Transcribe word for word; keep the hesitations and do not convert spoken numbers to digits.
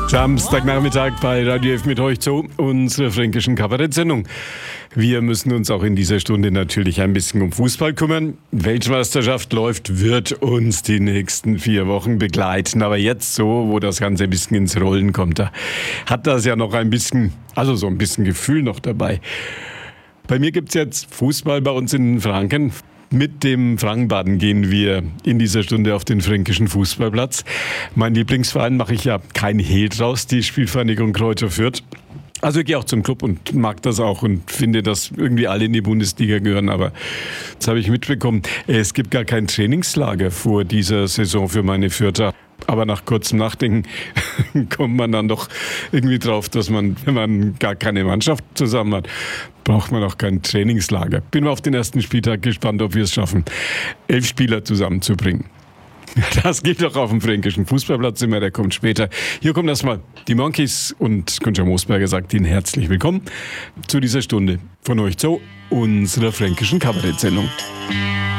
Samstagnachmittag bei Radio F mit euch zu unserer fränkischen Kabarett-Sendung. Wir müssen uns auch in dieser Stunde natürlich ein bisschen um Fußball kümmern. Weltmeisterschaft läuft, wird uns die nächsten vier Wochen begleiten. Aber jetzt so, wo das Ganze ein bisschen ins Rollen kommt, da hat das ja noch ein bisschen, also so ein bisschen Gefühl noch dabei. Bei mir gibt's jetzt Fußball bei uns in Franken. Mit dem Frankenbaden gehen wir in dieser Stunde auf den fränkischen Fußballplatz. Mein Lieblingsverein mache ich ja kein Hehl draus, die Spielvereinigung Kräuter Fürth. Also ich gehe auch zum Club und mag das auch und finde, dass irgendwie alle in die Bundesliga gehören. Aber jetzt habe ich mitbekommen, es gibt gar kein Trainingslager vor dieser Saison für meine Fürther. Aber nach kurzem Nachdenken kommt man dann doch irgendwie drauf, dass man, wenn man gar keine Mannschaft zusammen hat, braucht man auch kein Trainingslager. Bin mal auf den ersten Spieltag gespannt, ob wir es schaffen, elf Spieler zusammenzubringen. Das geht doch auf dem fränkischen Fußballplatz immer, der kommt später. Hier kommen erstmal die Monkeys und Günther Moosberger sagt Ihnen herzlich willkommen zu dieser Stunde von euch zu unserer fränkischen Kabarett-Sendung.